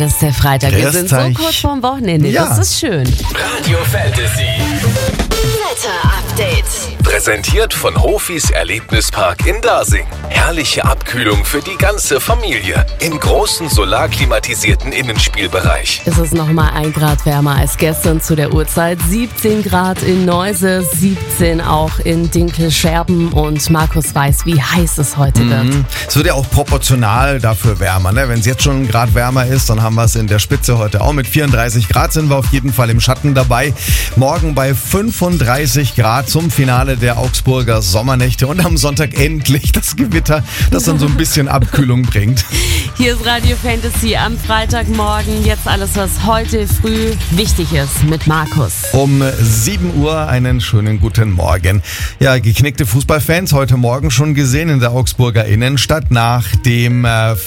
Das ist der Freitag. Wir sind so Grüß euch. kurz vorm Wochenende. Ja. Das ist schön. Radio Fantasy. Wetter-Update. Präsentiert von Hofis Erlebnispark in Dasing. Herrliche Abkühlung für die ganze Familie. Im großen solarklimatisierten Innenspielbereich. Es ist nochmal 1 Grad wärmer als gestern zu der Uhrzeit. 17 Grad in Neuse, 17 auch in Dinkelscherben. Und Markus weiß, wie heiß es heute wird. Es wird ja auch proportional dafür wärmer. Ne? Wenn es jetzt schon ein Grad wärmer ist, dann haben wir es in der Spitze heute auch. Mit 34 Grad sind wir auf jeden Fall im Schatten dabei. Morgen bei 35 Grad zum Finale der Augsburger Sommernächte. Und am Sonntag endlich das Gewitter, das dann so ein bisschen Abkühlung bringt. Hier ist Radio Fantasy am Freitagmorgen. Jetzt alles, was heute früh wichtig ist mit Markus. Um 7 Uhr einen schönen guten Morgen. Ja, geknickte Fußballfans heute Morgen schon gesehen in der Augsburger Innenstadt nach dem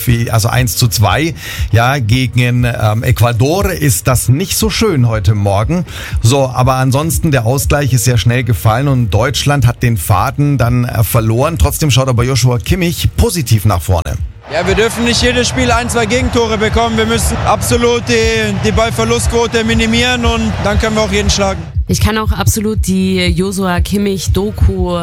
1:2 gegen Ecuador ist das nicht so schön heute Morgen. So, aber ansonsten der Ausgleich ist sehr schnell gefallen und Deutschland hat den Faden dann verloren. Trotzdem schaut aber Joshua Kimmich positiv nach vorne. Ja, wir dürfen nicht jedes Spiel 1-2 Gegentore bekommen. Wir müssen absolut die Ballverlustquote minimieren und dann können wir auch jeden schlagen. Ich kann auch absolut die Joshua Kimmich-Doku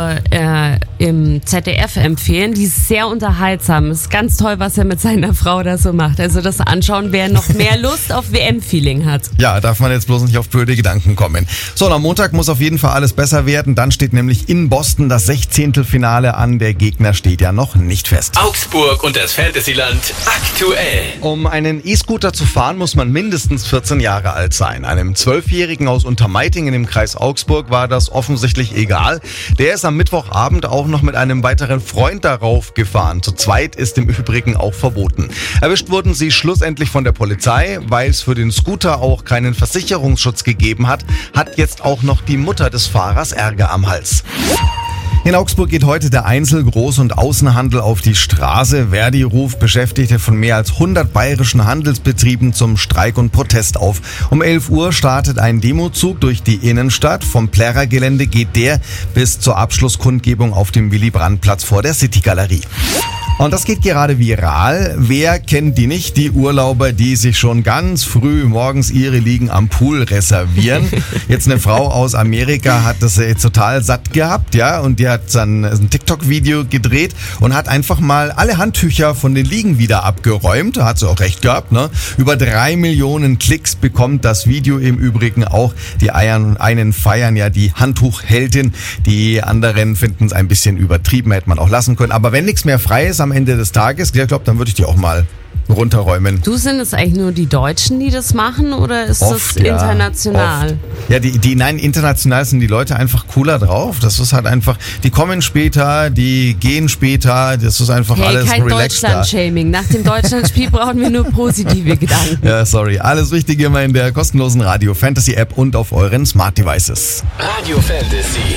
im ZDF empfehlen. Die ist sehr unterhaltsam. Ist ganz toll, was er mit seiner Frau da so macht. Also das anschauen, wer noch mehr Lust auf WM-Feeling hat. Ja, darf man jetzt bloß nicht auf blöde Gedanken kommen. So, und am Montag muss auf jeden Fall alles besser werden. Dann steht nämlich in Boston das 16. Finale an. Der Gegner steht ja noch nicht fest. Augsburg und das Fantasyland aktuell. Um einen E-Scooter zu fahren, muss man mindestens 14 Jahre alt sein. Einem 12-Jährigen aus Untermeitingen im Kreis Augsburg war das offensichtlich egal. Der ist am Mittwochabend auch noch mit einem weiteren Freund darauf gefahren. Zu zweit ist im Übrigen auch verboten. Erwischt wurden sie schlussendlich von der Polizei, weil es für den Scooter auch keinen Versicherungsschutz gegeben hat, hat jetzt auch noch die Mutter des Fahrers Ärger am Hals. In Augsburg geht heute der Einzel-, Groß- und Außenhandel auf die Straße. Verdi ruft Beschäftigte von mehr als 100 bayerischen Handelsbetrieben zum Streik und Protest auf. Um 11 Uhr startet ein Demozug durch die Innenstadt. Vom Plärrer-Gelände geht der bis zur Abschlusskundgebung auf dem Willy-Brandt-Platz vor der City-Galerie. Und das geht gerade viral. Wer kennt die nicht? Die Urlauber, die sich schon ganz früh morgens ihre Liegen am Pool reservieren. Jetzt eine Frau aus Amerika hat das jetzt total satt gehabt, ja, und die hat dann ein TikTok-Video gedreht und hat einfach mal alle Handtücher von den Liegen wieder abgeräumt. Da hat sie auch recht gehabt, ne? Über 3 Millionen Klicks bekommt das Video im Übrigen auch. Die einen feiern ja die Handtuchheldin, die anderen finden es ein bisschen übertrieben, hätte man auch lassen können. Aber wenn nichts mehr frei ist am Ende des Tages, ich glaube, dann würde ich die auch mal runterräumen. Du, sind es eigentlich nur die Deutschen, die das machen, oder ist Oft, das ja, international? oft. Ja, nein, international sind die Leute einfach cooler drauf. Das ist halt einfach, die kommen später, die gehen später, das ist einfach alles kein relaxter. Deutschland-Shaming. Nach dem Deutschland-Spiel brauchen wir nur positive Gedanken. Ja, sorry. Alles Wichtige immer in der kostenlosen Radio Fantasy App und auf euren Smart Devices. Radio Fantasy.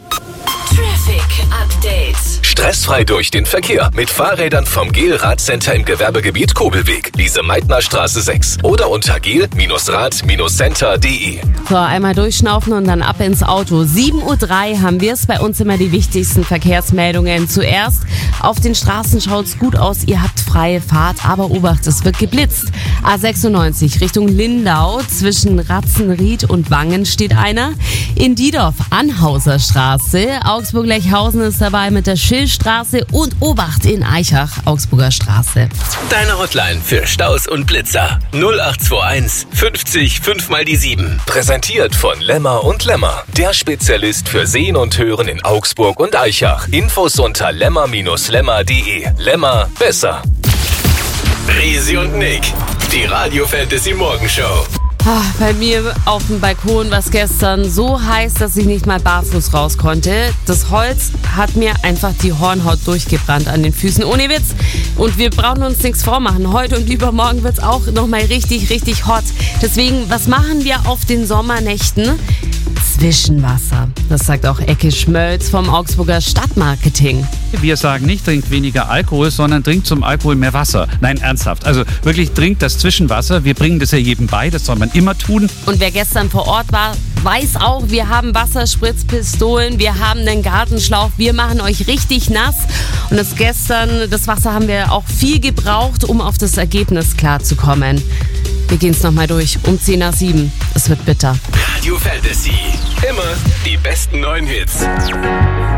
Traffic Update. Stressfrei durch den Verkehr mit Fahrrädern vom GEL-Radcenter im Gewerbegebiet Kobelweg, Lise-Meitner-Straße 6 oder unter gel-rad-center.de. So, einmal durchschnaufen und dann ab ins Auto. 7:03 Uhr haben wir es. Bei uns immer die wichtigsten Verkehrsmeldungen. Zuerst, auf den Straßen schaut's gut aus. Ihr habt freie Fahrt, aber Obacht, es wird geblitzt. A96 Richtung Lindau. Zwischen Ratzenried und Wangen steht einer. In Diedorf, Anhauser Straße. Augsburg-Lechhausen ist dabei mit der Schillstraße und Obacht in Eichach, Augsburger Straße. Deine Hotline für Staus und Blitzer 0821 50 5 mal die 7. Präsentiert von Lemmer und Lemmer. Der Spezialist für Sehen und Hören in Augsburg und Eichach. Infos unter lemmer-lemmer.de. Lemmer besser. Risi und Nick. Die Radio Fantasy Morgenshow. Bei mir auf dem Balkon war es gestern so heiß, dass ich nicht mal barfuß raus konnte. Das Holz hat mir einfach die Hornhaut durchgebrannt an den Füßen. Ohne Witz. Und wir brauchen uns nichts vormachen. Heute und übermorgen wird es auch nochmal richtig, richtig hot. Deswegen, was machen wir auf den Sommernächten? Zwischenwasser. Das sagt auch Ecke Schmölz vom Augsburger Stadtmarketing. Wir sagen nicht, trinkt weniger Alkohol, sondern trinkt zum Alkohol mehr Wasser. Nein, ernsthaft. Also wirklich trinkt das Zwischenwasser. Wir bringen das ja jedem bei, das soll man immer tun. Und wer gestern vor Ort war, weiß auch, wir haben Wasserspritzpistolen, wir haben einen Gartenschlauch, wir machen euch richtig nass. Und das Wasser haben wir auch viel gebraucht, um auf das Ergebnis klarzukommen. Wir gehen es nochmal durch. Um 10 nach 7. Es wird bitter. Radio Fantasy. Immer die besten neuen Hits.